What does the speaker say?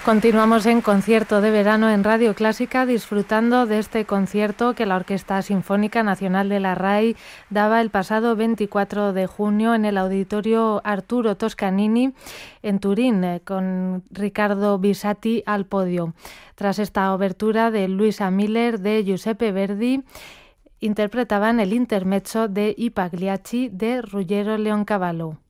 Continuamos en Concierto de Verano en Radio Clásica, disfrutando de este concierto que la Orquesta Sinfónica Nacional de la RAI daba el pasado 24 de junio en el Auditorio Arturo Toscanini en Turín, con Riccardo Bisatti al podio. Tras esta obertura de Luisa Miller de Giuseppe Verdi, interpretaban el intermezzo de I Pagliacci de Ruggero Leoncavallo.